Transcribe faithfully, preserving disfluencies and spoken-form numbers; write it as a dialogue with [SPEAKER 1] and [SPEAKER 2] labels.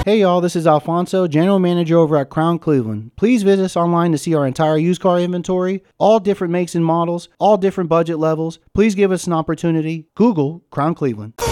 [SPEAKER 1] Hey y'all, this is Alfonso, General Manager over at Crown Cleveland. Please visit us online to see our entire used car inventory, all different makes and models, all different budget levels. Please give us an opportunity. Google Crown Cleveland.